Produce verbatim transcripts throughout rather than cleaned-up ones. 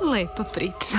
Lepa priča.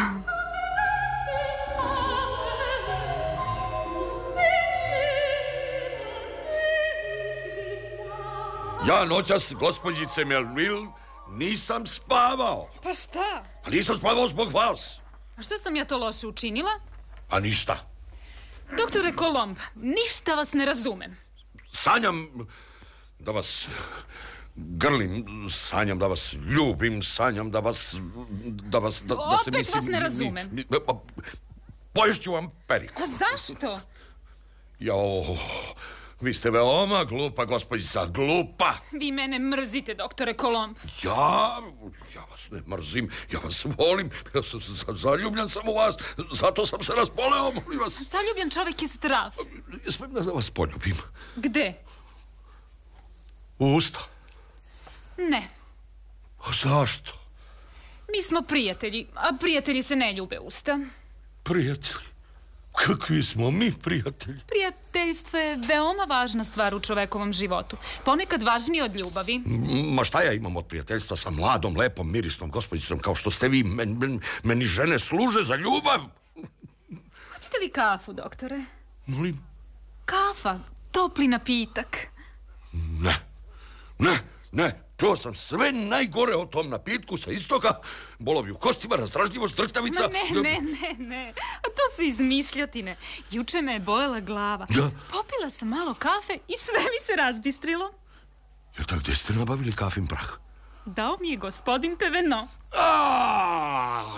Ja noćas, gospođice Melville, nisam spavao. Pa šta? A nisam spavao zbog vas. A što sam ja to loše učinila? A ništa. Doktore Kolomb, ništa vas ne razumem. Sanjam da vas grlim, sanjam da vas ljubim, sanjam da vas... Da vas da, da se Opet mislim, vas ne razumem. Mi, mi, pa, poješću vam periku. A zašto? Jao, vi ste veoma glupa, gospođica, glupa. Vi mene mrzite, doktore Kolomb. Ja, ja vas ne mrzim, ja vas volim, ja sam zaljubljen sam u vas, zato sam se razboleo, molim vas. Zaljubljen čovjek je zdrav. Smijem da vas poljubim. Gde? U usta. Ne. A zašto? Mi smo prijatelji, a prijatelji se ne ljube usta. Prijatelji? Kakvi smo mi prijatelji? Prijateljstvo je veoma važna stvar u čovekovom životu. Ponekad važnije od ljubavi. Ma šta ja imam od prijateljstva sa mladom, lepom, mirisnom gospođicom kao što ste vi? Men, men, meni žene služe za ljubav. Hoćete li kafu, doktore? Molim? Kafa, topli napitak. Ne, ne, ne. Čuo sam sve najgore o tom napitku sa istoka. Bolovi u kostima, razdražljivost, drhtavica. Ma ne, ne, ne, ne. A to su izmišljotine. Juče me je bojela glava. Da. Popila sam malo kafe i sve mi se razbistrilo. Ja, tak gde ste nabavili kafin prah? Dao mi je gospodin Teveno. Aaaa!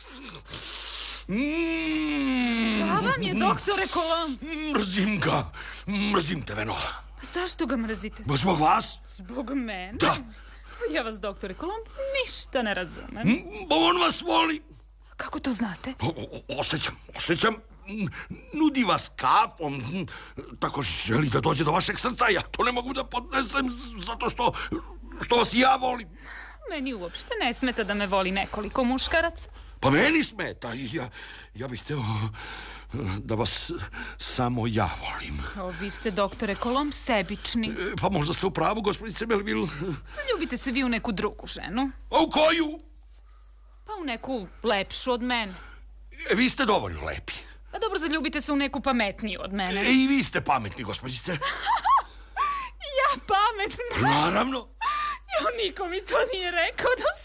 Mm. Šta vam je, doktore Kolomb? Mrzim ga. Mrzim Teveno. Zašto ga mrzite? Zbog vas? Zbog mene? Da. Ja vas, doktore Kolomb, ništa ne razumem. On vas voli. Kako to znate? O, o, osjećam, osjećam. Nudi vas kapom. Tako želi da dođe do vašeg srca. Ja to ne mogu da podnesem zato što, što vas i ja volim. Meni uopšte ne smeta da me voli nekoliko muškaraca. Pa meni smeta. Ja, ja bih hteo da vas samo ja volim. O, vi ste, doktore Kolomb, sebični. E, pa možda ste u pravu, gospođice Melville. Zaljubite se vi u neku drugu ženu. A u koju? Pa u neku lepšu od mene. E, vi ste dovoljno lepi. Pa dobro, zaljubite se u neku pametniju od mene. E, i vi ste pametni, gospođice. Ja pametna? Naravno. Jo, niko mi to nije rekao do